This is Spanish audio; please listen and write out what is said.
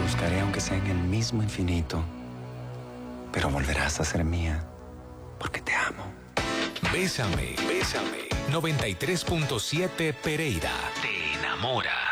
buscaré aunque sea en el mismo infinito, pero volverás a ser mía, porque te amo. Bésame, bésame. 93.7 Pereira. Te enamora.